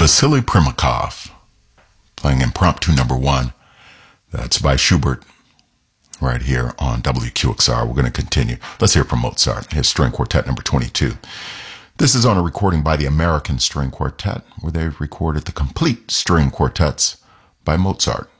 Vasily Primakov, playing Impromptu number 1. That's by Schubert, right here on WQXR. We're going to continue. Let's hear from Mozart, his string quartet number 22. This is on a recording by the American String Quartet, where they've recorded the complete string quartets by Mozart.